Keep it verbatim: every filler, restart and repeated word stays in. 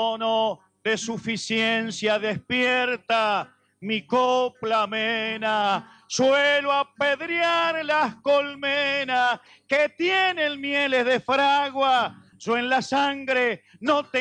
tono de suficiencia despierta mi copla amena. Suelo apedrear las colmenas que tienen mieles de fragua. Yo en la sangre no tengo